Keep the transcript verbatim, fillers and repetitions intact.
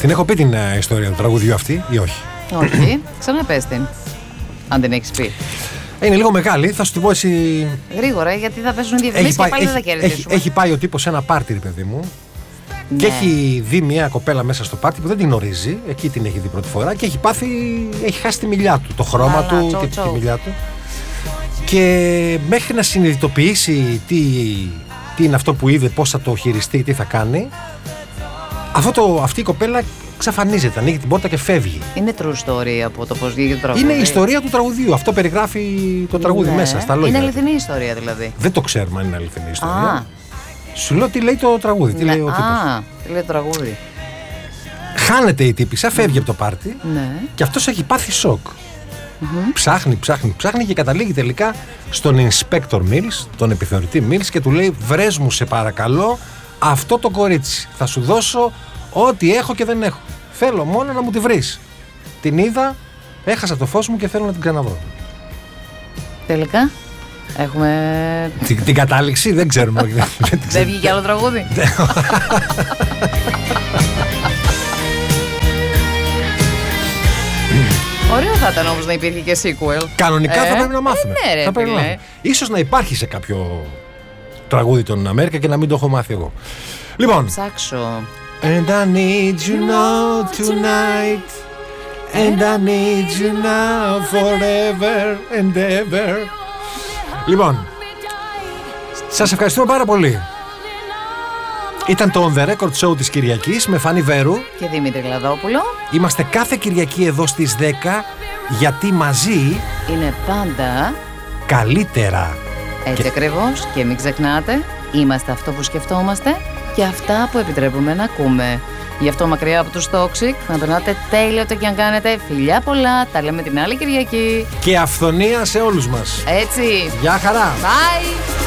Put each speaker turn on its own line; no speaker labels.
Στην έχω πει την uh, ιστορία του τραγουδιού αυτή ή όχι?
Όχι, ξαναπες την, αν την έχεις πει.
Είναι λίγο μεγάλη, θα σου την πω εσύ.
Γρήγορα, γιατί θα πέσουν οι διαφημίσεις και πάλι δεν θα κερδίσουμε.
Έχει, έχει πάει ο τύπος σε ένα πάρτι, ρε παιδί μου. Ναι. Και έχει δει μια κοπέλα μέσα στο πάρτι που δεν την γνωρίζει. Εκεί την έχει δει πρώτη φορά και έχει πάθει. Έχει χάσει τη μιλιά του, το χρώμα Λάλα, του, τσο, τη, τσο. τη μιλιά του. Και μέχρι να συνειδητοποιήσει τι, τι είναι αυτό που είδε, πώς θα το χειριστεί, τι θα κάνει, αυτό το, αυτή η κοπέλα ξαφανίζεται, ανοίγει την πόρτα και φεύγει. Είναι true story από το πώς βγήκε το τραγούδι. Είναι η ιστορία του τραγουδιού. Αυτό περιγράφει το τραγούδι ναι. μέσα στα λόγια.
Είναι αληθινή ιστορία δηλαδή.
Δεν το ξέρουμε αν είναι αληθινή ιστορία. Α. Σου λέω τι λέει το τραγούδι, τι ναι. λέει ο τύπος.
Α, τι λέει το τραγούδι.
Χάνεται η τύπισσα, φεύγει mm. από το πάρτι
ναι.
και αυτός έχει πάθει σοκ.
Mm-hmm.
Ψάχνει, ψάχνει, ψάχνει και καταλήγει τελικά στον Inspector Mills, τον επιθεωρητή Mills, και του λέει: βρες μου σε παρακαλώ αυτό το κορίτσι. Θα σου δώσω ό,τι έχω και δεν έχω. Θέλω μόνο να μου τη βρεις. Την είδα, έχασα το φως μου και θέλω να την ξαναβρω.
Τελικά έχουμε.
Την, την κατάληξη δεν ξέρουμε.
Δεν βγήκε άλλο τραγούδι. Ωραίο θα ήταν όμως να υπήρχε και sequel.
Κανονικά ε, θα πρέπει να μάθουμε.
Ε, ναι, ρε,
θα πρέπει να μάθουμε. Ίσως να υπάρχει σε κάποιο τραγούδι των Αμέρικα και να μην το έχω μάθει εγώ. Λοιπόν.
Ψάξω.
And I need you now tonight. And I need you now forever and ever. Λοιπόν, σας ευχαριστούμε πάρα πολύ. Ήταν το On The Record Show της Κυριακής με Φάνη Βέρου
και Δημήτρη Λαδόπουλο.
Είμαστε κάθε Κυριακή εδώ στις δέκα, γιατί μαζί
είναι πάντα
καλύτερα.
Έτσι και... ακριβώς, και μην ξεχνάτε, είμαστε αυτό που σκεφτόμαστε και αυτά που επιτρέπουμε να ακούμε. Γι' αυτό μακριά από τους Toxic, να περνάτε τέλειο ό,τι και αν κάνετε. Φιλιά πολλά, τα λέμε την άλλη Κυριακή.
Και αυθονία σε όλους μας.
Έτσι.
Γεια χαρά.
Bye.